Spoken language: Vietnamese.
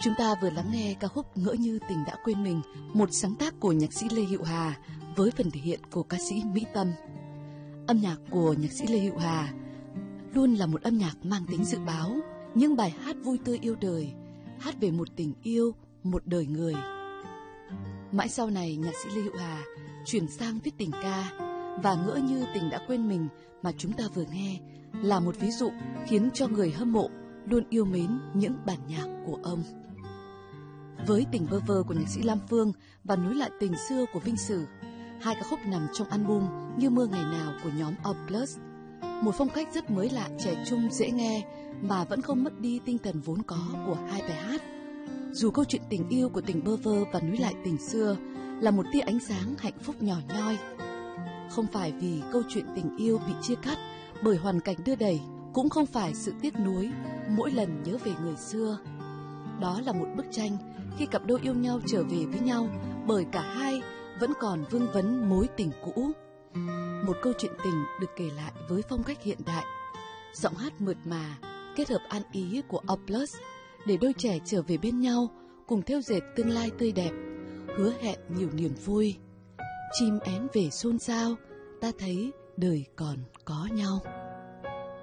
Chúng ta vừa lắng nghe ca khúc Ngỡ Như Tình Đã Quên Mình, một sáng tác của nhạc sĩ Lê Hữu Hà với phần thể hiện của ca sĩ Mỹ Tâm. Âm nhạc của nhạc sĩ Lê Hữu Hà luôn là một âm nhạc mang tính dự báo, những bài hát vui tươi yêu đời, hát về một tình yêu, một đời người. Mãi sau này, nhạc sĩ Lê Hữu Hà chuyển sang viết tình ca, và Ngỡ Như Tình Đã Quên Mình mà chúng ta vừa nghe là một ví dụ khiến cho người hâm mộ luôn yêu mến những bản nhạc của ông. Với Tình Bơ Vơ của nhạc sĩ Lam Phương và Nối Lại Tình Xưa của Vinh Sử, hai ca khúc nằm trong album Như Mưa Ngày Nào của nhóm O Plus, một phong cách rất mới lạ, trẻ trung, dễ nghe mà vẫn không mất đi tinh thần vốn có của hai bài hát. Dù câu chuyện tình yêu của Tình Bơ Vơ và Nối Lại Tình Xưa là một tia ánh sáng hạnh phúc nhỏ nhoi, không phải vì câu chuyện tình yêu bị chia cắt bởi hoàn cảnh đưa đẩy, cũng không phải sự tiếc nuối mỗi lần nhớ về người xưa. Đó là một bức tranh khi cặp đôi yêu nhau trở về với nhau bởi cả hai vẫn còn vương vấn mối tình cũ. Một câu chuyện tình được kể lại với phong cách hiện đại, giọng hát mượt mà kết hợp an ý của O Plus để đôi trẻ trở về bên nhau, cùng thêu dệt tương lai tươi đẹp, hứa hẹn nhiều niềm vui. Chim én về xôn xao, ta thấy đời còn có nhau.